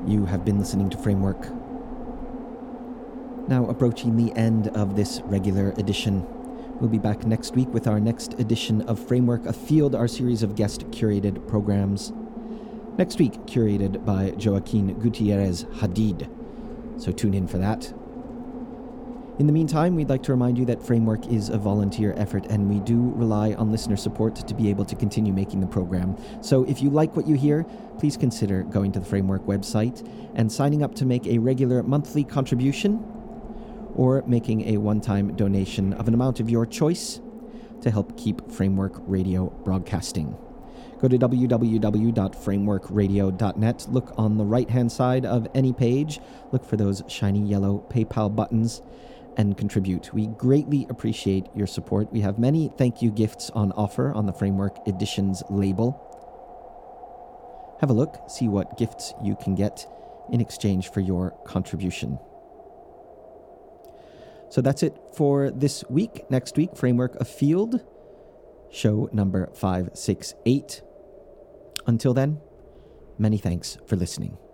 You have been listening to Framework. Now approaching the end of this regular edition. We'll be back next week with our next edition of Framework Afield, our series of guest-curated programs. Next week, curated by Joaquin Gutierrez Hadid. So tune in for that. In the meantime, we'd like to remind you that Framework is a volunteer effort, and we do rely on listener support to be able to continue making the program. So if you like what you hear, please consider going to the Framework website and signing up to make a regular monthly contribution or making a one-time donation of an amount of your choice to help keep Framework Radio broadcasting. Go to www.frameworkradio.net, look on the right-hand side of any page, look for those shiny yellow PayPal buttons, and contribute. We greatly appreciate your support. We have many thank you gifts on offer on the Framework Editions label. Have a look, see what gifts you can get in exchange for your contribution. So that's it for this week. Next week, Framework Afield, show number 568. Until then, many thanks for listening.